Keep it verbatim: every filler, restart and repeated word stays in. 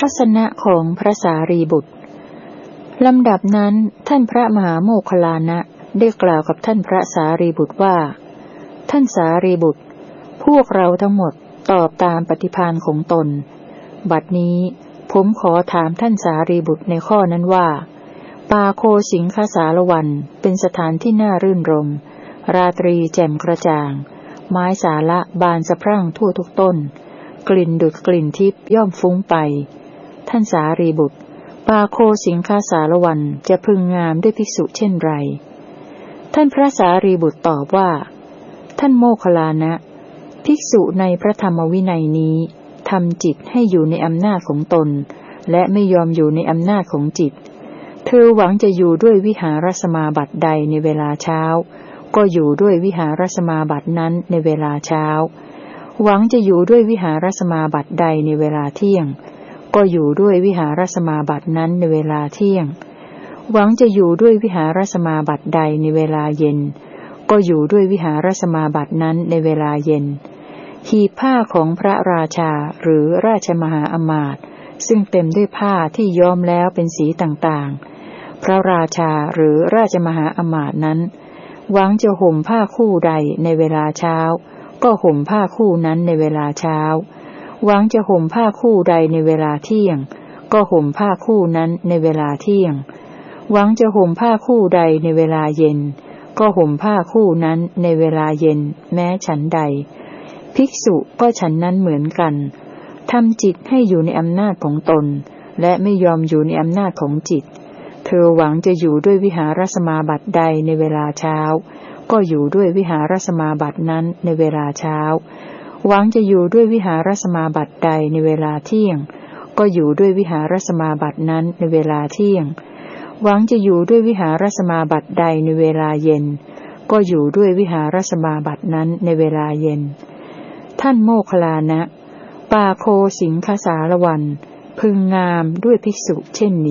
ทัศนะของพระสารีบุตรลำดับนั้นท่านพระมหาโมคคัลลานะได้กล่าวกับท่านพระสารีบุตรว่าท่านสารีบุตรพวกเราทั้งหมดตอบตามปฏิภาณของตนบัดนี้ผมขอถามท่านสารีบุตรในข้อนั้นว่าปาโคสิงคสารวันเป็นสถานที่น่ารื่นรมราตรีแจ่มกระจ่างไม้สาละบานสะพรั่งทั่วทุกต้นกลิ่นดุจกลิ่นทิพย์ย่อมฟุ้งไปท่านสารีบุตรปาโคสิงคสารวันจะพึงงามด้วยภิกษุเช่นไรท่านพระสารีบุตรตอบว่าท่านโมคคัลลานะภิกษุในพระธรรมวินัยนี้ทำจิตให้อยู่ในอำนาจของตนและไม่ยอมอยู่ในอำนาจของจิตเธอหวังจะอยู่ด้วยวิหารสมาบัติใดในเวลาเช้าก็อยู่ด้วยวิหารสมาบัตินั้นในเวลาเช้าหวังจะอยู่ด้วยวิหารสมาบัติใดในเวลาเที่ยงก็อยู่ด้วยวิหารสมาบัตินั้นในเวลาเที่ยงหวังจะอยู่ด้วยวิหารสมาบัติใดในเวลาเย็นก็อยู่ด้วยวิหารสมาบัตินั้นในเวลาเย็นหีบผ้าของพระราชาหรือราชมหาอมาตย์ซึ่งเต็มด้วยผ้าที่ย้อมแล้วเป็นสีต่างๆพระราชาหรือราชมหาอมาตย์นั้นหวังจะห่มผ้าคู่ใดในเวลาเช้าก็ห่มผ้าคู่นั้นในเวลาเช้าหวังจะห่มผ้าคู่ใดในเวลาเที่ยงก็ห่มผ้าคู่นั้นในเวลาเที่ยงหวังจะห่มผ้าคู่ใดในเวลาเย็นก็ห่มผ้าคู่นั้นในเวลาเย็นแม้ฉันใดภิกษุก็ฉันนั้นเหมือนกันทำจิตให้อยู่ในอำนาจของตนและไม่ยอมอยู่ในอำนาจของจิตเธอหวังจะอยู่ด้วยวิหารสมาบัติใดในเวลาเช้าก็อยู่ด้วยวิหารสมาบัตินั้นในเวลาเช้าหวังจะอยู่ด้วยวิหารสมาบัติใดในเวลาเที่ยงก็อยู่ด้วยวิหารสมาบัตินั้นในเวลาเที่ยงหวังจะอยู่ด้วยวิหารสมาบัติใดในเวลาเย็นก็อยู่ด้วยวิหารสมาบัตินั้นในเวลาเย็นท่านโมคคัลลานะปาโคสิงคสารวันพึงงามด้วยภิกษุเช่นนี้